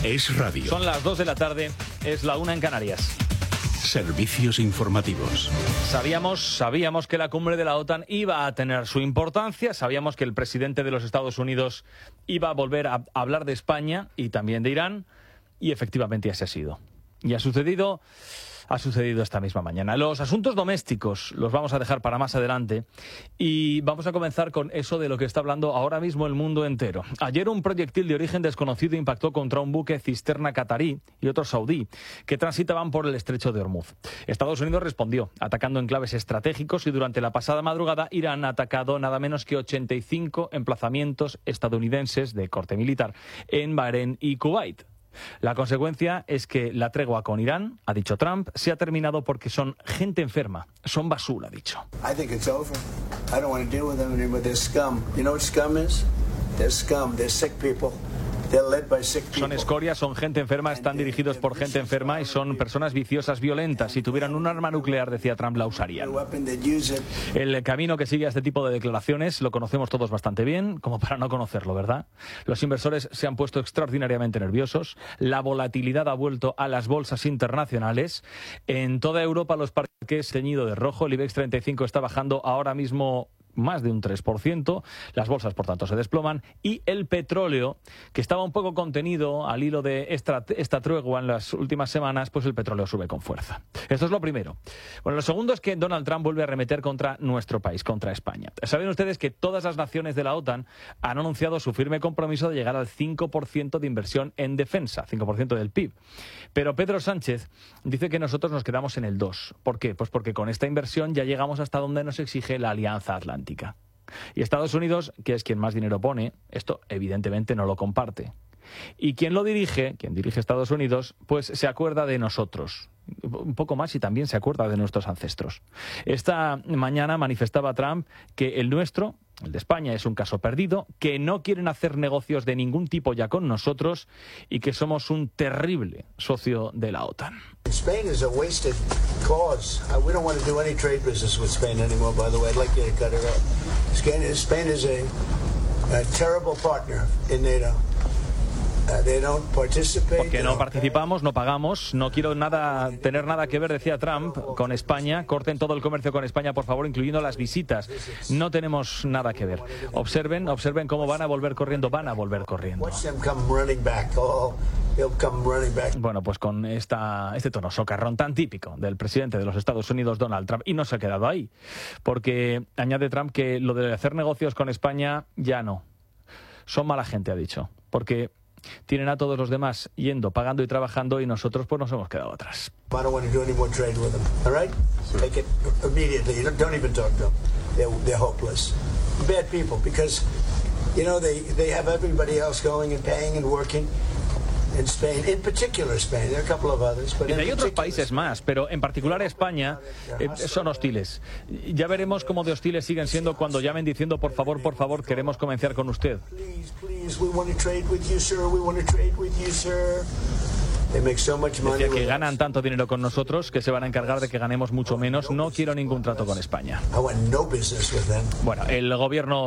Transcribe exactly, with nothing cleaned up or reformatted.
Es radio. Son las dos de la tarde, es la una en Canarias. Servicios informativos. Sabíamos, sabíamos que la cumbre de la OTAN iba a tener su importancia, sabíamos que el presidente de los Estados Unidos iba a volver a hablar de España y también de Irán, y efectivamente así ha sido. Y ha sucedido... Ha sucedido esta misma mañana. Los asuntos domésticos los vamos a dejar para más adelante y vamos a comenzar con eso de lo que está hablando ahora mismo el mundo entero. Ayer un proyectil de origen desconocido impactó contra un buque cisterna catarí y otro saudí que transitaban por el estrecho de Hormuz. Estados Unidos respondió atacando enclaves estratégicos y durante la pasada madrugada Irán ha atacado nada menos que ochenta y cinco emplazamientos estadounidenses de corte militar en Bahrein y Kuwait. La consecuencia es que la tregua con Irán, ha dicho Trump, se ha terminado porque son gente enferma, son basura, ha dicho. I think it's over. I don't want to deal with them anymore. They're scum. You know what scum is? They're scum. They're sick people. They're led by sick people. Son escoria, son gente enferma, están dirigidos por gente enferma y son personas viciosas, violentas. Si tuvieran un arma nuclear, decía Trump, la usarían. El camino que sigue a este tipo de declaraciones lo conocemos todos bastante bien, como para no conocerlo, ¿verdad? Los inversores se han puesto extraordinariamente nerviosos, la volatilidad ha vuelto a las bolsas internacionales. En toda Europa los parques ceñido de rojo, el IBEX treinta y cinco está bajando ahora mismo más de un tres por ciento, las bolsas por tanto se desploman y el petróleo, que estaba un poco contenido al hilo de esta, esta tregua en las últimas semanas, pues el petróleo sube con fuerza. Esto es lo primero. Bueno, lo segundo es que Donald Trump vuelve a arremeter contra nuestro país, contra España. Saben ustedes que todas las naciones de la OTAN han anunciado su firme compromiso de llegar al cinco por ciento de inversión en defensa, cinco por ciento del P I B. Pero Pedro Sánchez dice que nosotros nos quedamos en el dos. ¿Por qué? Pues porque con esta inversión ya llegamos hasta donde nos exige la Alianza Atlántica. Y Estados Unidos, que es quien más dinero pone, esto evidentemente no lo comparte. Y quien lo dirige, quien dirige Estados Unidos, pues se acuerda de nosotros, un poco más y también se acuerda de nuestros ancestros. Esta mañana manifestaba Trump que el nuestro, el de España, es un caso perdido, que no quieren hacer negocios de ningún tipo ya con nosotros y que somos un terrible socio de la OTAN. Spain is a wasted cause. Uh, we don't want to do any trade business with Spain anymore, by the way. I'd like you to cut it out. Spain is, Spain is a, a terrible partner in NATO. Porque no participamos, no pagamos, no quiero nada tener nada que ver, decía Trump, con España. Corten todo el comercio con España, por favor, incluyendo las visitas. No tenemos nada que ver. Observen, observen cómo van a volver corriendo, van a volver corriendo. Bueno, pues con esta, este tono socarrón tan típico del presidente de los Estados Unidos, Donald Trump, y no se ha quedado ahí, porque añade Trump que lo de hacer negocios con España ya no. Son mala gente, ha dicho, porque tienen a todos los demás yendo, pagando y trabajando y nosotros pues nos hemos quedado atrás. In Spain, in particular Spain, there are a couple of others, but hay otros países más, pero en particular España eh, son hostiles. Ya veremos cómo de hostiles siguen siendo cuando llamen diciendo por favor, por favor, queremos comerciar con usted. Decía que ganan tanto dinero con nosotros que se van a encargar de que ganemos mucho menos. No quiero ningún trato con España. Bueno, el gobierno